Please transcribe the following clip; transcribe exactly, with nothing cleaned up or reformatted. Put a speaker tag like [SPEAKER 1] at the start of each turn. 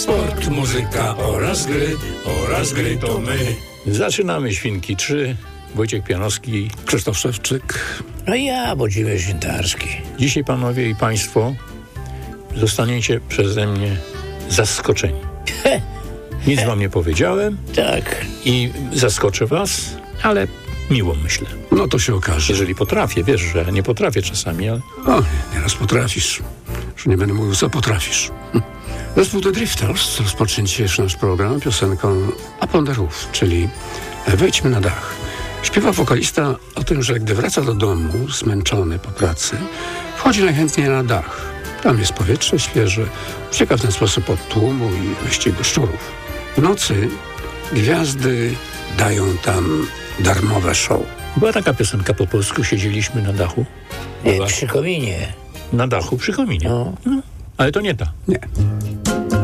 [SPEAKER 1] sport, muzyka oraz gry, oraz gry to my.
[SPEAKER 2] Zaczynamy Świnki trzy. Wojciech Pianowski,
[SPEAKER 3] Krzysztof Szewczyk.
[SPEAKER 4] No i ja, Włodzimierz Ziętarski.
[SPEAKER 2] Dzisiaj panowie i państwo zostaniecie przeze mnie zaskoczeni. Nic wam nie powiedziałem.
[SPEAKER 4] Tak.
[SPEAKER 2] I zaskoczę was, ale miło myślę.
[SPEAKER 3] No to się okaże.
[SPEAKER 2] Jeżeli potrafię, wiesz, że nie potrafię czasami, ale...
[SPEAKER 3] O, nieraz potrafisz. Że nie będę mówił, co potrafisz. Zespół The Drifters rozpocznie dzisiejszy nasz program piosenką Up on the Roof, czyli Wejdźmy na dach. Śpiewa wokalista o tym, że gdy wraca do domu, zmęczony po pracy, wchodzi najchętniej na dach. Tam jest powietrze świeże, ucieka w ten sposób od tłumu i wyścigu szczurów. W nocy gwiazdy dają tam darmowe show.
[SPEAKER 2] Była taka piosenka po polsku, siedzieliśmy na dachu.
[SPEAKER 4] Nie,
[SPEAKER 2] Była
[SPEAKER 4] przy kominie.
[SPEAKER 2] na dachu przy kominie.
[SPEAKER 4] No.
[SPEAKER 2] No, ale to nie ta.
[SPEAKER 3] Nie.